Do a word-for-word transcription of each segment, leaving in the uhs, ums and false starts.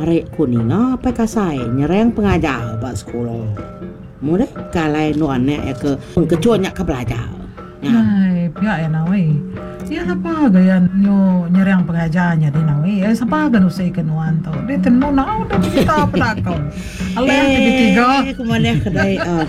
tarik kuning apa kasai nyereng pengajar bak sekolah. Mudah kalai nuannya ya ke kecuanya ke belajar. Nah, pihak ya nawe. Ya apa gaya nyo nyerang pengajarnya di nawe. Ya siapa kan usai kenuan tau. Dia tenu nau dah kita apa kau. Allah yang ketiga. Eh, kemana kedai ah.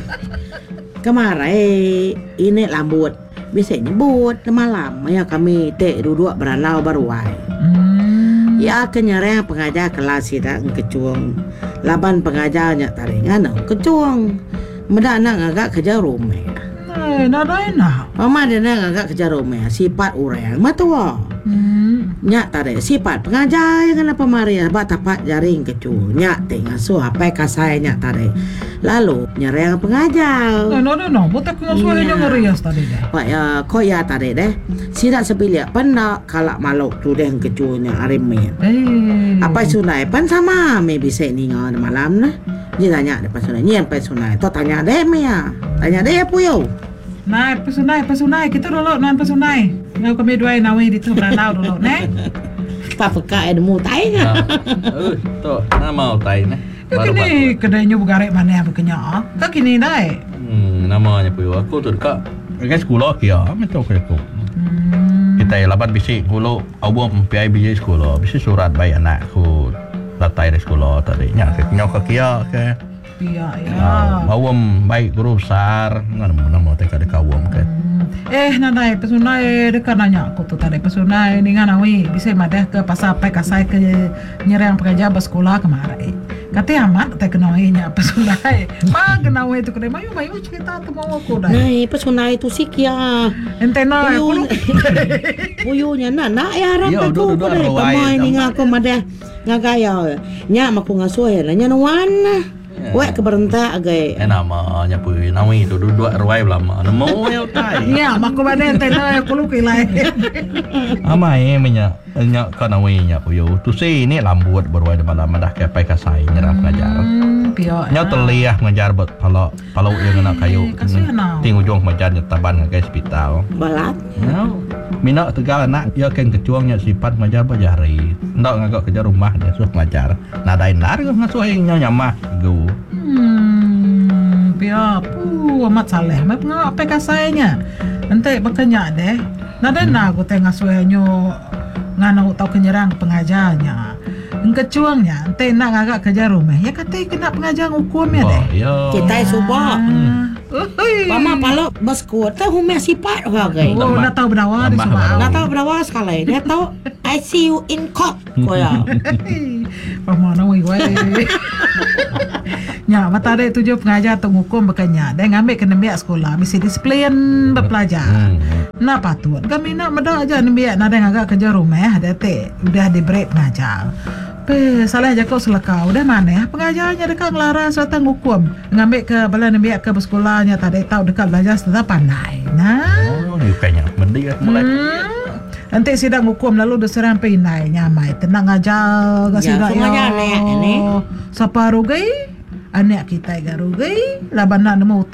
Kemarin ini lambut. Biasanya nyebut malam ya kami tek duduk beranau baruai. Hmm. Ya kenyerang pengajar kelas kita kecuang. Laban pengajarnya taringan kecuang. Medak nak agak kerja rumah. Eh, nak dah enak. Mama dia nak agak kerja rumah. Sifat orang matua. Hmm. Nyak tarik sifat pengajar yang kenapa Maria bak tapak jaring kecu. Nyak tengah su apa kasai nyak tarik. Lalu nyerang pengajar. No no no no, buat aku ngasuh yang ngerias tadi dah. Pak ya kau ya tarik deh. Sidak sepilik pendak kalak maluk tu deh kecunya arimin. Eh. Apa sunai pan sama me bisa ningal malam nah. Dia tanya depan sunai. Ni apa sunai? Tu tanya deh me ya. Tanya deh apa yo? Naik pesunai, pesunai. Kita dulu nan pesunai. Ngau kami dua nawi di tu beranau dulu, ne? Pak peka ada mu tai nya. Ừ, to, na mau tay nè. Kini kedainya bugarek mana bekenya? Kak kini dai. Hmm, namanya puyo aku tu dekat kan sekolah kia, macam aku aku. Kita laban bisik hulu awam P I B J sekolah, bisik surat bayi anak aku latai dari sekolah tadi. Nyak ke nyok kia ke. Iya ya. Awam baik guru besar, ngan nama teka dekat awam ke. Eh, nanai pesunai dekat nanya aku tu tadi pesunai ni ngana wi bisa madah ke pasar pai kasai ke nyerang pekerja bersekolah kemarin. Kata amat tak kenal nya pesunai. Ma kenal itu kena mayu mayu cerita tu mau aku dah. Nah, pesunai itu sih kia. Ente na aku. Puyunya nak nak ya ram Ya, tu duduk dari rawai, pemain ni tambah. ngaku madah ngagaya. Nya maku ngasuh lah nya nuan. Wek keberenta agai. Eh namanya puyo, nawi tu duduk ruai lama. Nama yang tay. Ya, maku badan ente na aku lu kilai. Amai menya nya kana winya puyo. Tu si ni lambut berwai de malam dah ke pai kasai nyerang pengajar. Hmm, pio. Nya terliah mengajar bet palo palo yang nak kayu. Ting ujung mengajar taban ke hospital. Balat. No. Mina tegal anak ya kan kecuangnya sifat mengajar bajari. Ndak ngagak kerja rumah dia suruh mengajar. Nadain lar ngasuh yang nyamah go. Hmm, pia pu amat saleh. Mak ngapa kasainya? Nanti bekenya deh. Nada nak aku tengah suenyo ngana tau kenyerang pengajarnya. Engkecuangnya, ente nak agak kerja rumah. Ya kata kena pengajar hukumnya deh. Ya. Kita subah. Ui. Pama palo beskut teh humeh sifat agai. Oh, dah tahu berapa di semua. Dah tahu berapa sekali. Dia tahu I see you in court. Koya. Pamana wei wei. Nya mata ada tujuh pengajar tu hukum bekenya. Dia ngambil kena biak sekolah, mesti disiplin berpelajar. Nah patut kami nak medak aja ni biak nak agak kerja rumah ada te udah di break pengajar. Pe salah aja kau selaka. Udah mana ya pengajarnya dekat ngelarang serta hukum. Ngambil ke bala ni biak ke bersekolahnya tadi tahu dekat belajar serta pandai. Nah. Oh, ni kayaknya mendik mulai. Hmm. Nanti sidang hukum lalu diserang pinai nyamai tenang aja gak Ya, sidang semuanya anek ini. Siapa rugi? Anak kita yang rugi. Laban nak nemu